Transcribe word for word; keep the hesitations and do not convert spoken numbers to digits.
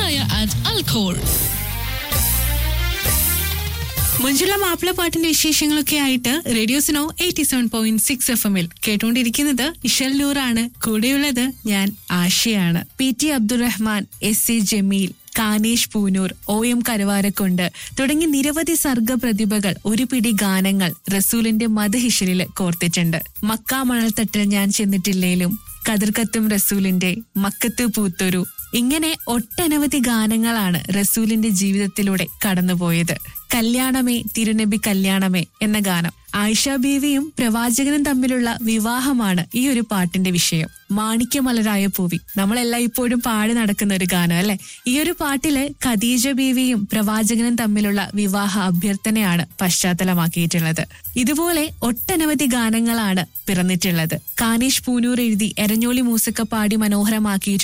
Almaraya and Alcor. Manjula Mappila പാട്ടിന്റെ വിശേഷങ്ങളൊക്കെ ആയിട്ട് റേഡിയോസിനോ eighty seven point six F എമ്മിൽ കേട്ടുകൊണ്ടിരിക്കുന്നത് ഇഷൽ നൂറാണ്. കൂടെയുള്ളത് ഞാൻ ആശയാണ്. P T Abdurahman, S C Jameel, Kanesh Poonoor, O M Karuvarakundu തുടങ്ങി നിരവധി സർഗ പ്രതിഭകൾ ഒരു പിടി ഗാനങ്ങൾ റസൂലിന്റെ മദ്ഹിഷലില് കോർത്തിട്ടുണ്ട്. മക്ക മണൽത്തട്ടിൽ ഞാൻ ചെന്നിട്ടില്ലേലും, കതിർക്കത്തും റസൂലിന്റെ, മക്കത്ത് പൂത്തൊരു, ഇങ്ങനെ ഒട്ടനവധി ഗാനങ്ങളാണ് റസൂലിന്റെ ജീവിതത്തിലൂടെ കടന്നുപോയത്. കല്യാണമേ തിരുനബി കല്യാണമേ എന്ന ഗാനം, ആയിഷ ബീവിയും പ്രവാചകനും തമ്മിലുള്ള വിവാഹമാണ് ഈ ഒരു പാട്ടിന്റെ വിഷയം. മാണിക്യമലരായ പൂവി നമ്മളെല്ലാം ഇപ്പോഴും പാടി നടക്കുന്ന ഒരു ഗാനം അല്ലെ. ഈ ഒരു പാട്ടില് ഖദീജ ബീവിയും പ്രവാചകനും തമ്മിലുള്ള വിവാഹ അഭ്യർത്ഥനയാണ് പശ്ചാത്തലമാക്കിയിട്ടുള്ളത്. ഇതുപോലെ ഒട്ടനവധി ഗാനങ്ങളാണ് പിറന്നിട്ടുള്ളത്. കാനേഷ് പൂനൂർ എഴുതി എരഞ്ഞോളി മൂസക്ക പാടി മനോഹരമാക്കിയിട്ടുള്ള